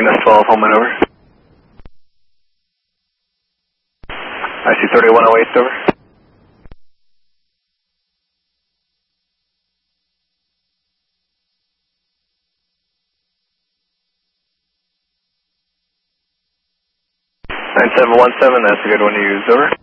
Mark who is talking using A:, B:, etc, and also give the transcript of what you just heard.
A: Cygnus 12, home and over. I see 3108, over. Nine 717, that's a good one to use, over.